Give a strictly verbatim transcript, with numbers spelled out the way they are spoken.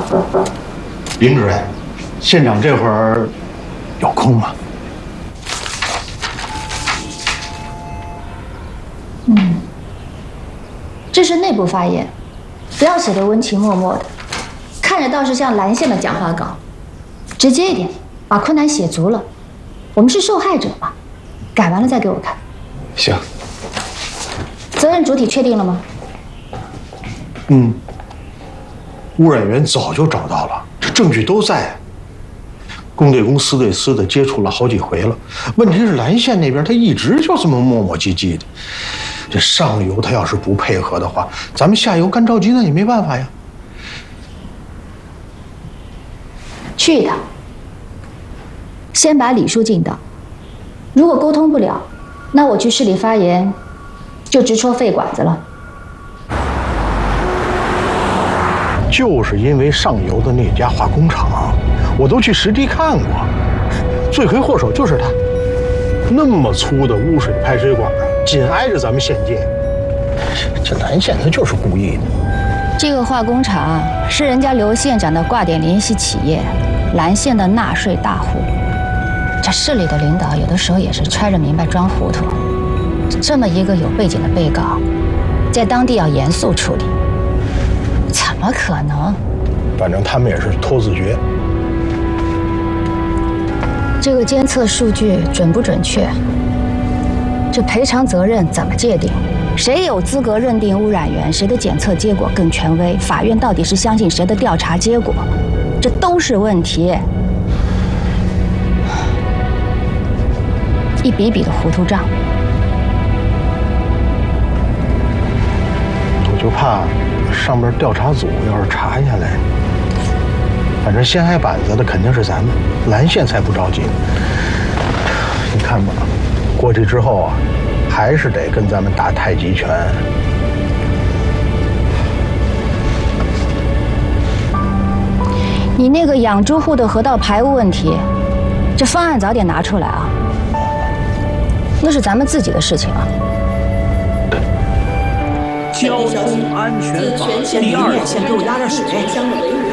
林主任，县长这会儿有空吗？ 嗯，这是内部发言，不要写得温情脉脉的，看着倒是像蓝县的讲话稿，直接一点，把困难写足了。我们是受害者嘛，改完了再给我看。 行。 责任主体确定了吗？ 嗯，污染源早就找到了，这证据都在。公对公、私对私的接触了好几回了。问题是蓝县那边他一直就这么磨磨唧唧的。这上游他要是不配合的话，咱们下游干着急那也没办法呀。 去一趟，先把李叔进到。如果沟通不了，那我去市里发言，就直戳肺管子了。 就是因为上游的那家化工厂，我都去实地看过，罪魁祸首就是他。那么粗的污水排水管，紧挨着咱们县界，这蓝县他就是故意的。 这个化工厂是人家刘县长的挂点联系企业，蓝县的纳税大户。这市里的领导有的时候也是揣着明白装糊涂。这么一个有背景的被告，在当地要严肃处理，怎么可能？ 反正他们也是拖字诀。 这个监测数据准不准确？这赔偿责任怎么界定？谁有资格认定污染源？谁的检测结果更权威？法院到底是相信谁的调查结果？这都是问题，一笔笔的糊涂账。 我就怕上边调查组要是查下来，反正先挨板子的肯定是咱们，蓝县才不着急。你看吧，过去之后啊，还是得跟咱们打太极拳。 你那个养猪户的河道排污问题，这方案早点拿出来啊！那是咱们自己的事情啊。 交通安全法第二条。